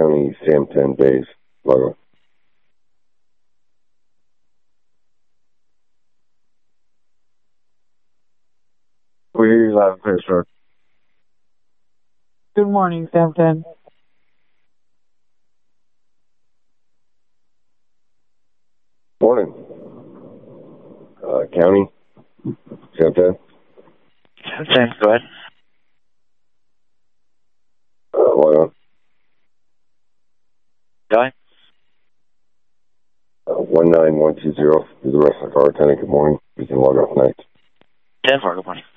County, Sam 10 Bays, Largo. We hear you loud and clear, sir. Good morning, Sam 10. Morning. County, Sam 10. Sam, go ahead. Log on. Guy? 19120 is the rest of the car attendant. Good morning. You can log off next. 10-4, good morning.